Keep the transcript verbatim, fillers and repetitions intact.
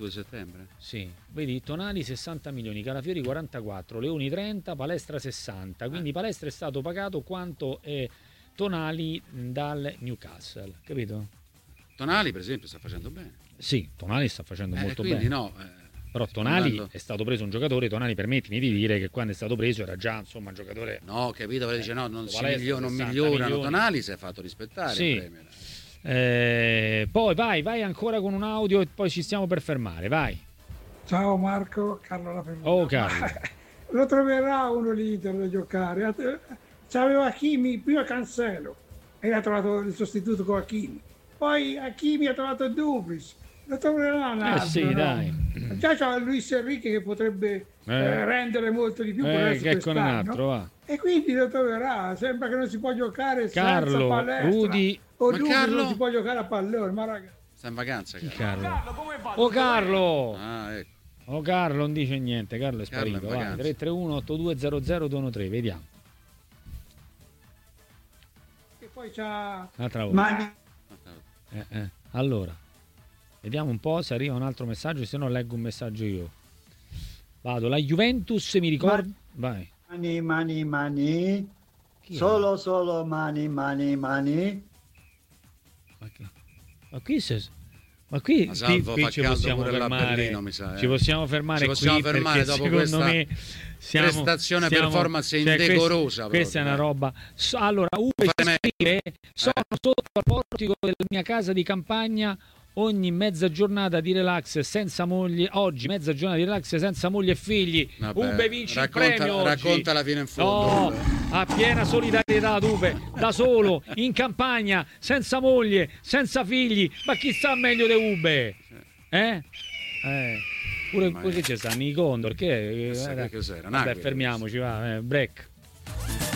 due settembre? Sì, vedi, Tonali sessanta milioni, Calafiori quarantaquattro, Leoni trenta, Palestra sessanta, quindi Eh. Palestra è stato pagato quanto è Tonali dal Newcastle, capito? Tonali per esempio sta facendo bene. Sì, Tonali sta facendo Eh, molto quindi bene. no, eh, Però sto Tonali andando- è stato preso un giocatore, Tonali permettimi di dire che quando è stato preso era già insomma un giocatore... No, capito, perché dice no, non si Palestra, milio- non sessanta migliorano. milioni. Tonali si è fatto rispettare Sì. in Premier. Eh, poi vai, vai ancora con un audio e poi ci stiamo per fermare, vai. Ciao Marco, Carlo La Femina. Oh Carlo. Lo troverà uno l'Inter da giocare. C'aveva Hakimi, prima Cancelo e ha trovato il sostituto con Hakimi. Poi Hakimi ha trovato Dumfries. Lo troverà un altro, Eh sì, no? dai. Già c'è Luis Enrique che potrebbe Eh. eh, rendere molto di più per il Eh, resto che con un quest'anno. altro, va. E quindi lo troverà. Sembra che non si può giocare Carlo, senza Palestra. Rudy- O Ma Dumfries Carlo? non si può giocare a pallone, ma ragazzi. Sta in vacanza. Chi Carlo. Carlo? Oh Carlo! Ah, ecco. Oh Carlo non dice niente, Carlo è Carlo è in sparito. Vai, vacanza. tre tre uno otto due zero zero due uno tre, vediamo. E poi c'ha Un'altra volta. Mani. Eh, eh. Allora, vediamo un po' se arriva un altro messaggio, se no leggo un messaggio io. Vado, la Juventus mi ricorda... Vai. Mani, mani, mani. Chi è? Solo, solo mani, mani, mani. Ma, che... Ma qui se... Ma qui, Ma qui, Salvo qui fa ci caldo possiamo pure là a fermare. Berlino, mi sa, eh. Ci possiamo fermare Ci possiamo qui fermare perché dopo secondo questa me siamo, prestazione siamo- performance cioè, questa- indecorosa Questa, è proprio, una eh. roba. So- allora, Uwe Fare ci meglio. scrive: sono Eh. sotto al portico della mia casa di campagna. Ogni mezza giornata di relax senza moglie. Oggi mezza giornata di relax senza moglie e figli. Vabbè, Ube vince racconta- il premio oggi. raccontala fino in fondo, No, Ube. a piena solidarietà Ube, da solo, in campagna, senza moglie, senza figli. Ma chi sta meglio di Ube? Eh? Eh. Pure, Ma pure è- che c'è stanno i Condor, che Che eh, cos'era? vabbè, Nagui, fermiamoci, va, eh, break.